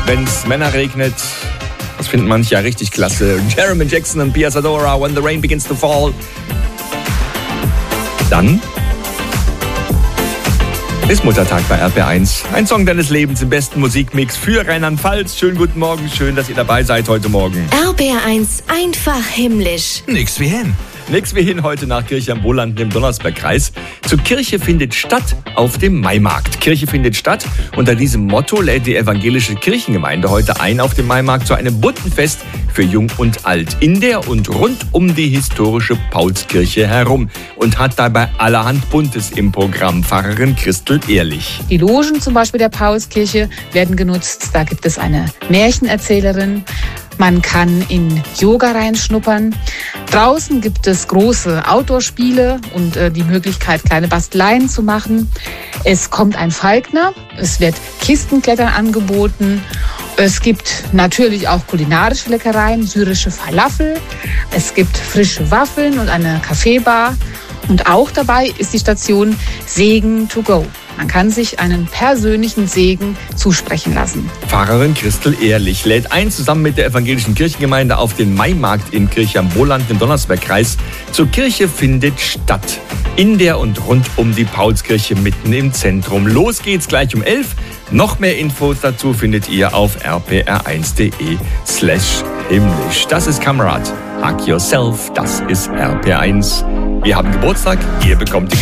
wenn's Männer regnet. Das finden manche ja richtig klasse. Jeremy Jackson und Pia Zadora, When the Rain Begins to Fall. Dann ist Muttertag bei RP1. Ein Song deines Lebens im besten Musikmix für Rheinland-Pfalz. Schönen guten Morgen, schön, dass ihr dabei seid heute Morgen. RP1 einfach himmlisch. Nix wie hin. Nix wie hin heute nach Kirche am Wohlanden im Donnersbergkreis. Zur Kirche findet statt auf dem Maimarkt. Kirche findet statt. Unter diesem Motto lädt die evangelische Kirchengemeinde heute ein auf dem Maimarkt zu einem bunten Fest für Jung und Alt. In der und rund um die historische Paulskirche herum. Und hat dabei allerhand Buntes im Programm. Pfarrerin Christel Ehrlich. Die Logen zum Beispiel der Paulskirche werden genutzt. Da gibt es eine Märchenerzählerin. Man kann in Yoga reinschnuppern. Draußen gibt es große Outdoor-Spiele und die Möglichkeit, kleine Basteleien zu machen. Es kommt ein Falkner, es wird Kistenklettern angeboten. Es gibt natürlich auch kulinarische Leckereien, syrische Falafel. Es gibt frische Waffeln und eine Kaffeebar. Und auch dabei ist die Station Segen to go. Man kann sich einen persönlichen Segen zusprechen lassen. Pfarrerin Christel Ehrlich lädt ein, zusammen mit der evangelischen Kirchengemeinde auf den Maimarkt in Kirche am Wohlland im Donnersbergkreis. Zur Kirche findet statt. In der und rund um die Paulskirche mitten im Zentrum. Los geht's gleich um 11. Noch mehr Infos dazu findet ihr auf rpr1.de/himmlisch. Das ist Kamerad. Hug Yourself. Das ist RPR1. Wir haben Geburtstag. Ihr bekommt die